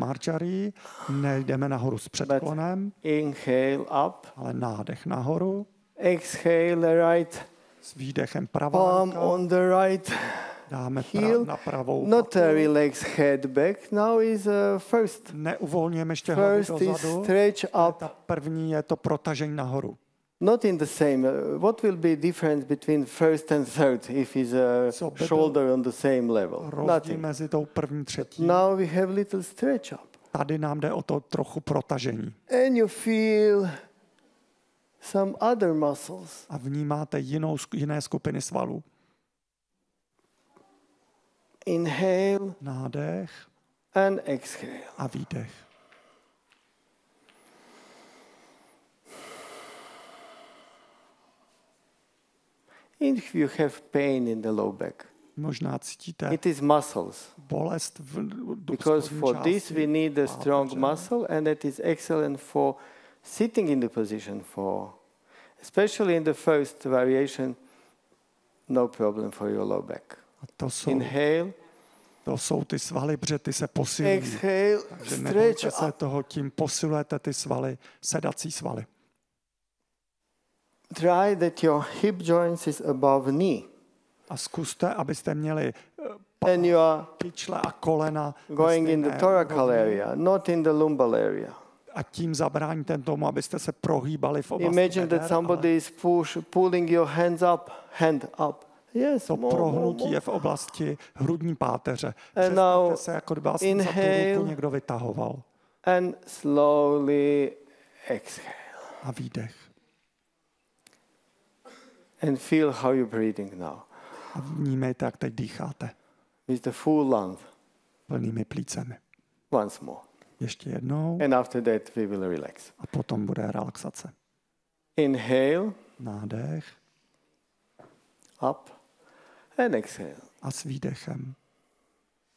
Brahmacharyi, nejdeme nahoru s předklonem, Inhale up. ale nádech nahoru, Exhale right. s výdechem pravá Palm ruka, on the right. dáme Heel. na pravou Not patu. relax head back. Now is first. Neuvolňujeme ještě hlavu First is dozadu. stretch up. Ta první je to protažení nahoru. Not in the same. What will be difference between first and third if is a So shoulder on the same level? Rozdíl Nothing. mezi tou první třetí. Now we have little stretch up. Tady nám jde o to trochu protažení. And you feel some other muscles. A vnímáte jiné skupiny svalů. Inhale Nádech and exhale. a výdech. If you have pain in the low back, Možná cítíte it is muscles. bolest v Because spodní for části this we need a strong páteře. muscle, and it is excellent for sitting in the position for, especially in the first variation, no problem for your low back. A Inhale, to jsou ty svaly, protože ty se posilují. exhale, Takže stretch nebojte se up. toho, tím posilujete ty svaly, sedací svaly. Try that your hip joints is above knee, A zkuste, abyste měli and you are kyčle a kolena going in the stejné thoracal rovně. area, not in the lumbar area. A tím zabráníte tomu, abyste se prohýbali v oblasti Imagine beder, that somebody is pulling your hand up. Yes, to more, prohnutí more. je v oblasti hrudní páteře. And now Představte se, jako kdyby vás za tu inhale. ruku někdo vytahoval. And slowly exhale. A výdech. And feel how you're breathing now. A vnímejte, jak teď dýcháte. With the full lung. Plnými plícemi. Once more. Ještě jednou And after that we will relax. a potom bude relaxace. Inhale, Nádech up, and exhale. a s výdechem